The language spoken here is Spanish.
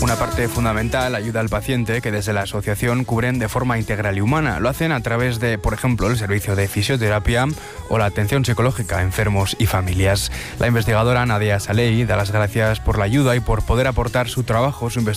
Una parte fundamental, ayuda al paciente, que desde la asociación cubren de forma integral y humana. Lo hacen a través de, por ejemplo, el servicio de fisioterapia o la atención psicológica a enfermos y familias. La investigadora Nadia Salei da las gracias por la ayuda y por poder aportar su trabajo, su investigación